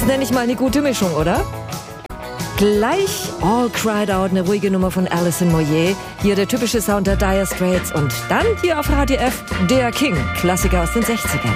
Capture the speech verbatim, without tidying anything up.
Das nenne ich mal eine gute Mischung, oder? Gleich All Cried Out, eine ruhige Nummer von Alison Moyet. Hier der typische Sound der Dire Straits. Und dann hier auf Radio F, der King, Klassiker aus den sechzigern.